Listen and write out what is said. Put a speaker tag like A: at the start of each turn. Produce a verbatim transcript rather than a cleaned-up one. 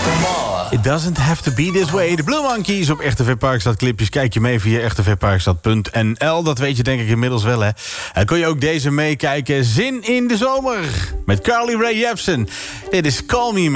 A: It doesn't have to be this way. De Blue Monkeys op Echte V Parkstad clipjes. Kijk je mee via echte v parkstad punt n l. Dat weet je denk ik inmiddels wel, hè. En kon je ook deze meekijken. Zin in de zomer. Met Carly Rae Jepsen. Dit is Call Me